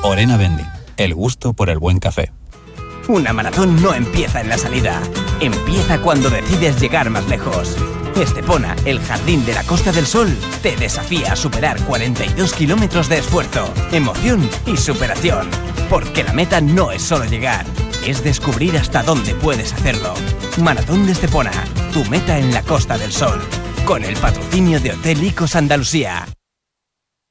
Orena Vending, el gusto por el buen café. Una maratón no empieza en la salida, empieza cuando decides llegar más lejos. Estepona, el jardín de la Costa del Sol, te desafía a superar 42 kilómetros de esfuerzo, emoción y superación. Porque la meta no es solo llegar, es descubrir hasta dónde puedes hacerlo. Maratón de Estepona, tu meta en la Costa del Sol. Con el patrocinio de Hotel Icos Andalucía.